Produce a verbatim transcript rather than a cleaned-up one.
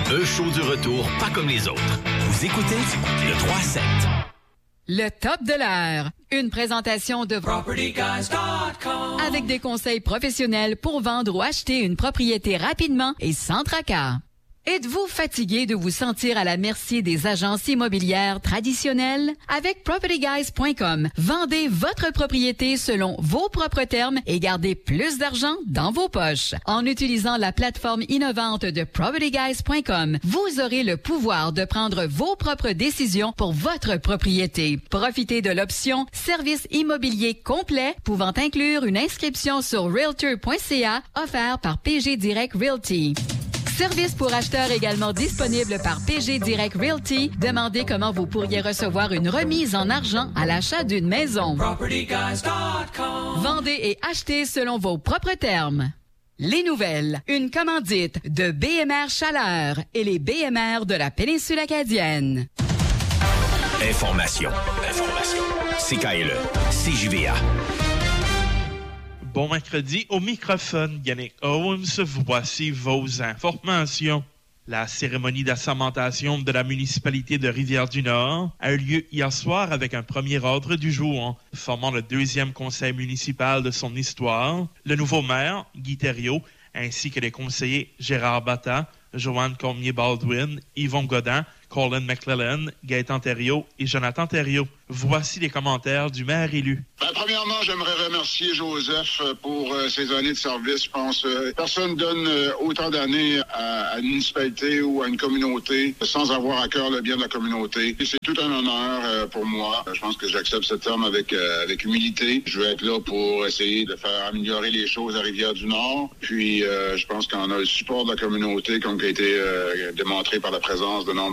Un show du retour pas comme les autres. Vous écoutez le trois à sept. Le top de l'heure. Une présentation de property guys dot com avec des conseils professionnels pour vendre ou acheter une propriété rapidement et sans tracas. Êtes-vous fatigué de vous sentir à la merci des agences immobilières traditionnelles? Avec property guys point com, vendez votre propriété selon vos propres termes et gardez plus d'argent dans vos poches. En utilisant la plateforme innovante de property guys point com, vous aurez le pouvoir de prendre vos propres décisions pour votre propriété. Profitez de l'option service immobilier complet pouvant inclure une inscription sur realtor point c a offert par P G Direct Realty. Service pour acheteurs également disponible par P G Direct Realty. Demandez comment vous pourriez recevoir une remise en argent à l'achat d'une maison. property guys dot com Vendez et achetez selon vos propres termes. Les nouvelles, une commandite de B M R Chaleur et les B M R de la péninsule acadienne. Information. Information. C K L E. C J V A. Bon mercredi, au microphone, Yannick Owens, voici vos informations. La cérémonie d'assermentation de la municipalité de Rivière-du-Nord a eu lieu hier soir avec un premier ordre du jour, formant le deuxième conseil municipal de son histoire. Le nouveau maire, Guy Thériault, ainsi que les conseillers Gérard Batta, Joanne Cormier-Baldwin, Yvon Godin, Colin McClellan, Gaëtan Thériault et Jonathan Thériault. Voici les commentaires du maire élu. Ben, premièrement, j'aimerais remercier Joseph pour euh, ses années de service. Je pense euh, personne donne euh, autant d'années à, à une municipalité ou à une communauté sans avoir à cœur le bien de la communauté. Et c'est tout un honneur euh, pour moi. Je pense que j'accepte ce terme avec, euh, avec humilité. Je vais être là pour essayer de faire améliorer les choses à Rivière-du-Nord. Puis, euh, je pense qu'on a le support de la communauté, comme qui a été euh, démontré par la présence de nombreux